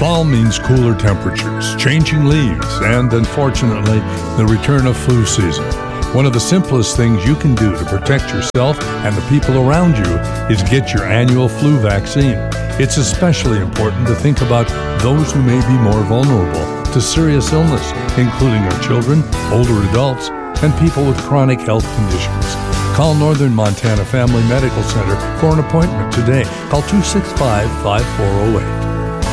Fall means cooler temperatures, changing leaves, and unfortunately, the return of flu season. One of the simplest things you can do to protect yourself and the people around you is get your annual flu vaccine. It's especially important to think about those who may be more vulnerable to serious illness, including our children, older adults, and people with chronic health conditions. Call Northern Montana Family Medical Center for an appointment today. Call 265-5408.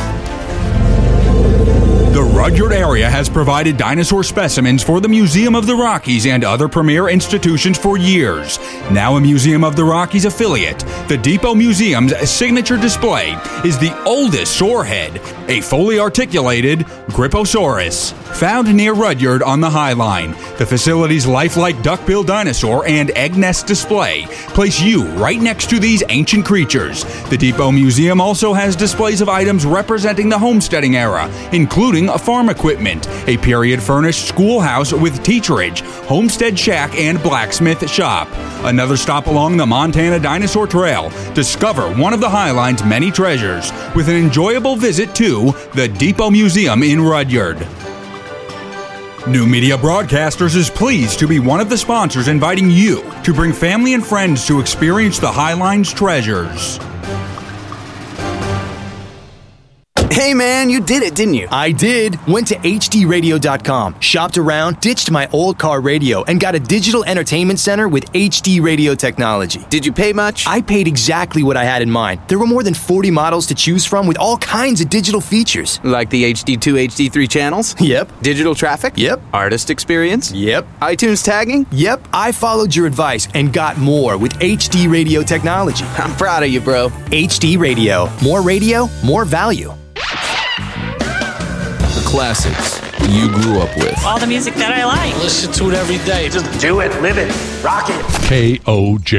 The Rudyard area has provided dinosaur specimens for the Museum of the Rockies and other premier institutions for years. Now a Museum of the Rockies affiliate, the Depot Museum's signature display is the oldest sorehead, a fully articulated Gripposaurus, found near Rudyard on the High Line. The facility's lifelike duck-billed dinosaur and egg nest display place you right next to these ancient creatures. The Depot Museum also has displays of items representing the homesteading era, including farm equipment, a period-furnished schoolhouse with teacherage, homestead shack, and blacksmith shop. Another stop along the Montana Dinosaur Trail. Discover one of the Highline's many treasures with an enjoyable visit to the Depot Museum in Rudyard. New Media Broadcasters is pleased to be one of the sponsors inviting you to bring family and friends to experience the Highline's treasures. Hey man, you did it, didn't you? I did. Went to HDRadio.com, shopped around, ditched my old car radio, and got a digital entertainment center with HD radio technology. Did you pay much? I paid exactly what I had in mind. There were more than 40 models to choose from with all kinds of digital features. Like the HD2, HD3 channels? Yep. Digital traffic? Yep. Artist experience? Yep. iTunes tagging? Yep. I followed your advice and got more with HD radio technology. I'm proud of you, bro. HD Radio. More radio, more value. The classics you grew up with. All the music that I like. Listen to it every day. Just do it, live it, rock it. KOJ.